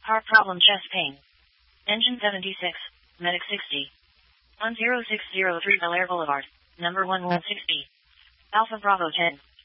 Heart problem, chest pain. Engine 76, Medic 60. On 0603 Bel Air Boulevard, number 116. Alpha Bravo 10.